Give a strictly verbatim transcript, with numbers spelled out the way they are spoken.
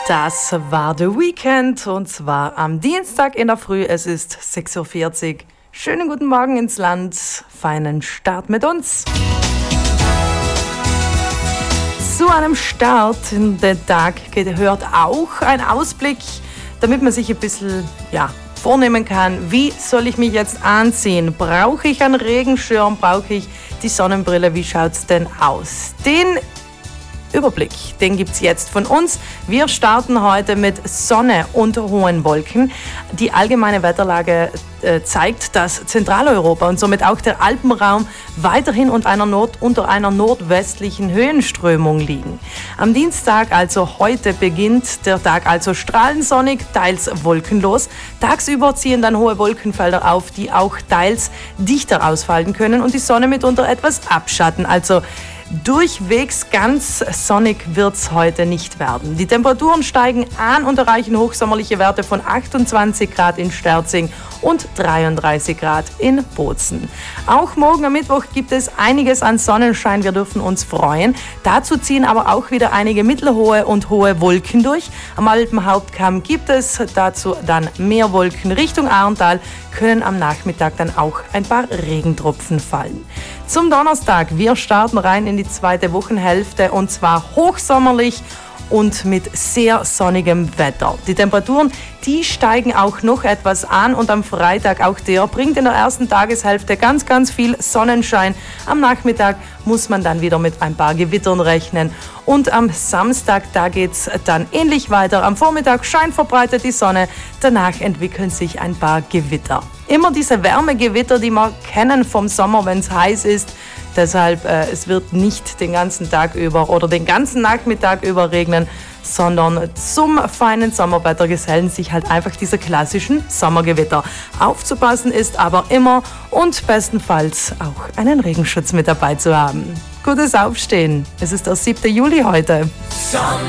Das war The Weekend und zwar am Dienstag in der Früh. Es ist sechs Uhr vierzig. Schönen guten Morgen ins Land. Feinen Start mit uns. Zu einem Start in den Tag gehört auch ein Ausblick, damit man sich ein bisschen, ja, vornehmen kann, wie soll ich mich jetzt anziehen? Brauche ich einen Regenschirm? Brauche ich die Sonnenbrille? Wie schaut's denn aus? Den Überblick, den gibt's jetzt von uns. Wir starten heute mit Sonne und hohen Wolken. Die allgemeine Wetterlage äh, zeigt, dass Zentraleuropa und somit auch der Alpenraum weiterhin unter einer, Nord- unter einer nordwestlichen Höhenströmung liegen. Am Dienstag, also heute, beginnt der Tag also strahlensonnig, teils wolkenlos. Tagsüber ziehen dann hohe Wolkenfelder auf, die auch teils dichter ausfallen können und die Sonne mitunter etwas abschatten. Also durchwegs ganz sonnig wird's heute nicht werden. Die Temperaturen steigen an und erreichen hochsommerliche Werte von achtundzwanzig Grad in Sterzing und dreiunddreißig Grad in Bozen. Auch morgen am Mittwoch gibt es einiges an Sonnenschein. Wir dürfen uns freuen. Dazu ziehen aber auch wieder einige mittelhohe und hohe Wolken durch. Am Alpenhauptkamm gibt es dazu dann mehr Wolken. Richtung Arntal können am Nachmittag dann auch ein paar Regentropfen fallen. Zum Donnerstag. Wir starten rein in die zweite Wochenhälfte und zwar hochsommerlich und mit sehr sonnigem Wetter. Die Temperaturen, die steigen auch noch etwas an und am Freitag auch der bringt in der ersten Tageshälfte ganz, ganz viel Sonnenschein. Am Nachmittag muss man dann wieder mit ein paar Gewittern rechnen. Und am Samstag, da geht's dann ähnlich weiter. Am Vormittag scheint verbreitet die Sonne, danach entwickeln sich ein paar Gewitter. Immer diese Wärmegewitter, die wir kennen vom Sommer, wenn es heiß ist. Deshalb, äh, es wird nicht den ganzen Tag über oder den ganzen Nachmittag über regnen, sondern zum feinen Sommerwetter gesellen sich halt einfach diese klassischen Sommergewitter. Aufzupassen ist aber immer und bestenfalls auch einen Regenschutz mit dabei zu haben. Gutes Aufstehen. Es ist der siebte Juli heute.